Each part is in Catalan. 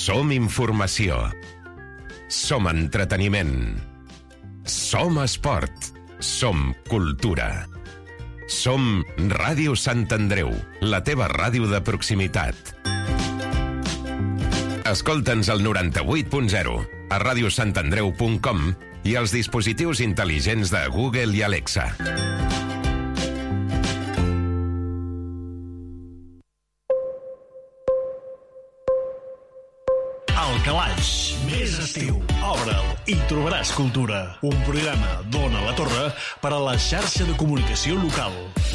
Som informació. Som entreteniment. Som esport. Som cultura. Som Ràdio Sant Andreu, la teva ràdio de proximitat. Escolta'ns al 98.0, a radiosantandreu.com i als dispositius intel·ligents de Google i Alexa. El Calaix, més estiu. Obre'l i trobaràs cultura. Un programa d'Ona la Torre per a la xarxa de comunicació local.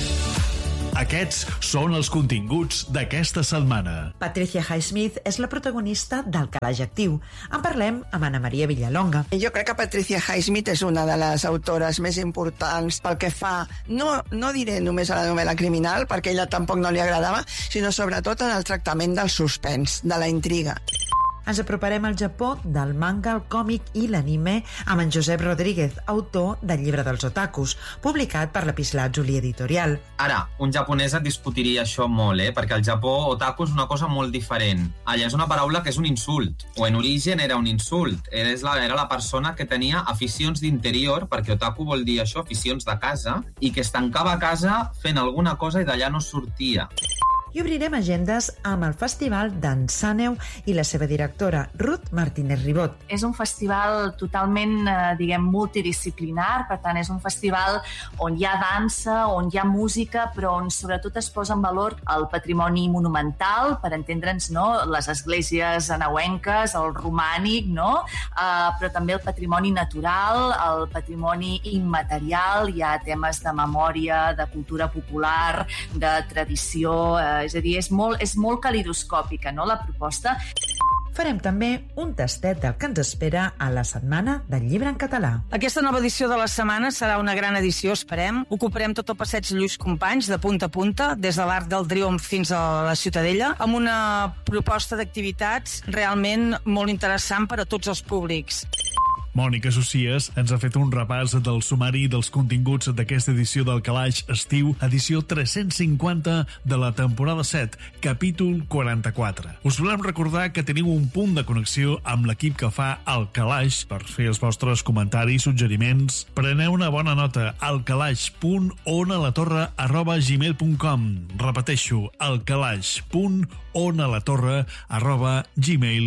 Aquests són els continguts d'aquesta setmana. Patricia Highsmith és la protagonista del Calaix Actiu. En parlem amb Anna Maria Villalonga. Jo crec que Patricia Highsmith és una de les autores més importants pel que fa, no diré només a la novel·la criminal, perquè a ella tampoc no li agradava, sinó sobretot en el tractament del suspens, de la intriga. Ens aproparem al Japó del manga, el còmic i l'anime amb en Josep Rodríguez, autor del Llibre dels Otakus, publicat per Lapislazzuli Editorial. Ara, un japonès et discutiria això molt, perquè al Japó otaku és una cosa molt diferent. Allà és una paraula que és un insult, o en origen era un insult. Era la persona que tenia aficions d'interior, perquè otaku vol dir això, aficions de casa, i que es tancava a casa fent alguna cosa i d'allà no sortia. I obrirem agendes amb el Festival d'en Sàneu i la seva directora, Ruth Martínez Ribot. És un festival totalment, multidisciplinar, per tant és un festival on hi ha dansa, on hi ha música, però on sobretot es posa en valor el patrimoni monumental, per entendre'ns, les esglésies anauenques, el romànic, però també el patrimoni natural, el patrimoni immaterial, hi ha temes de memòria, de cultura popular, de tradició, és a dir, és molt calidoscòpica, la proposta. Farem també un tastet del que ens espera a la Setmana del Llibre en Català. Aquesta nova edició de la setmana serà una gran edició, esperem. Ocuparem tot el passeig Lluís Companys, de punta a punta, des de l'Arc del Triomf fins a la Ciutadella, amb una proposta d'activitats realment molt interessant per a tots els públics. Mònica Socias ens ha fet un repàs del sumari dels continguts d'aquesta edició del Calaix Estiu, edició 350 de la temporada 7, capítol 44. Us volem recordar que teniu un punt de connexió amb l'equip que fa el Calaix per fer els vostres comentaris, suggeriments. Preneu una bona nota, alcalaix.onalatorre@gmail.com. Repeteixo, alcalaix.onalatorre@gmail.com.